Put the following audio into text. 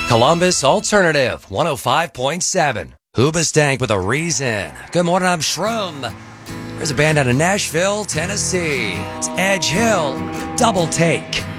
Columbus Alternative 105.7. Hoobastank with a reason. Good morning, I'm Shroom. There's a band out of Nashville, Tennessee. It's Edge Hill, Double Take.